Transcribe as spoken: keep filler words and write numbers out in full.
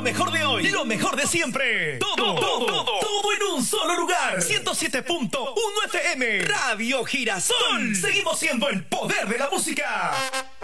mejor de hoy, lo mejor de siempre. Todo, todo, todo, todo en un solo lugar. ciento siete punto uno F M, Radio Girasol. Seguimos siendo el poder de la música.